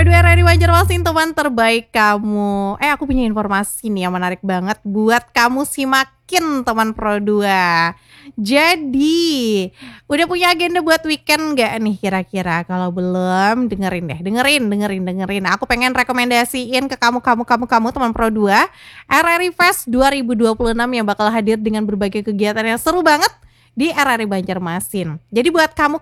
Pro 2 RRI Banjarmasin, teman terbaik kamu. Aku punya informasi nih yang menarik banget buat kamu simakin, teman Pro 2. Jadi, udah punya agenda buat weekend gak nih kira-kira? Kalau belum, dengerin deh, dengerin. Aku pengen rekomendasiin ke kamu teman Pro 2, RRI Fest 2026 yang bakal hadir dengan berbagai kegiatan yang seru banget di RRI Banjarmasin. Jadi buat kamu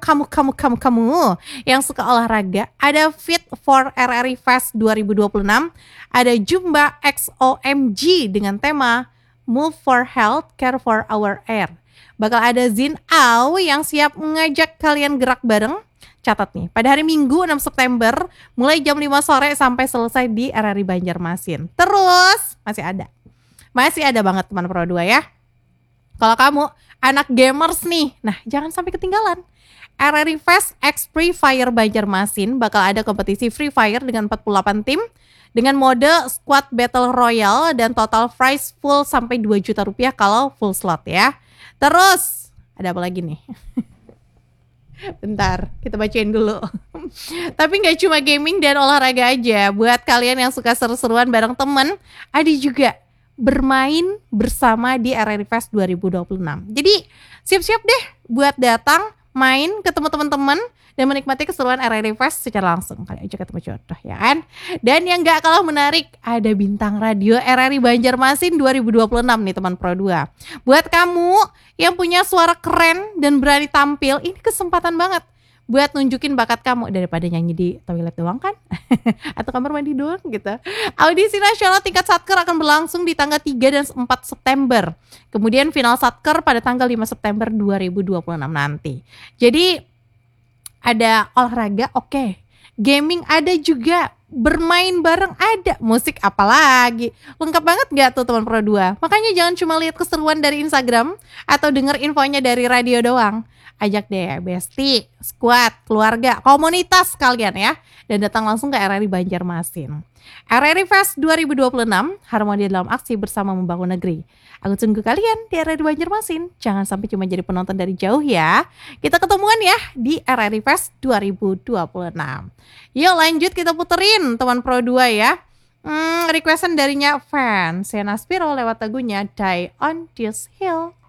yang suka olahraga, ada Fit for RRI Fest 2026, ada Zumba XOMG dengan tema Move for Health, Care for Our Air. Bakal ada Zin Au yang siap mengajak kalian gerak bareng. Catat nih, pada hari Minggu 6 September mulai jam 5 sore sampai selesai di RRI Banjarmasin. Terus masih ada banget teman Pro 2 ya. Kalau kamu anak gamers nih, nah jangan sampai ketinggalan. RRI Fest X Free Fire Banjarmasin bakal ada kompetisi Free Fire dengan 48 tim dengan mode Squad Battle Royale dan total prize full sampai 2 juta rupiah kalau full slot ya. Terus, ada apa lagi nih? Bentar, kita bacain dulu. Tapi gak cuma gaming dan olahraga aja. Buat kalian yang suka seru-seruan bareng temen, ada juga bermain bersama di RRI Fest 2026. Jadi siap-siap deh buat datang, main, ketemu teman-teman dan menikmati keseruan RRI Fest secara langsung. Kali aja ketemu jodoh ya kan. Dan yang gak kalah menarik, ada bintang radio RRI Banjarmasin 2026 nih teman Pro 2. Buat kamu yang punya suara keren dan berani tampil, ini kesempatan banget buat nunjukin bakat kamu daripada nyanyi di toilet doang kan atau kamar mandi doang gitu. Audisi nasional tingkat Satker akan berlangsung di tanggal 3 dan 4 September. Kemudian final Satker pada tanggal 5 September 2026 nanti. Jadi ada olahraga oke. Gaming ada juga, bermain bareng ada, musik apalagi. Lengkap banget gak tuh teman Pro 2? Makanya jangan cuma lihat keseruan dari Instagram atau denger infonya dari radio doang. Ajak deh bestie, squad, keluarga, komunitas kalian ya, dan datang langsung ke RRI Banjarmasin. RRI Fest 2026, harmoni dalam aksi bersama membangun negeri. Aku tunggu kalian di RRI Banjarmasin. Jangan sampai cuma jadi penonton dari jauh ya. Kita ketemuan ya di RRI Fest 2026. Yuk lanjut kita puterin teman Pro 2 ya. Requestan darinya fans Sena Spiro lewat lagunya Die on This Hill.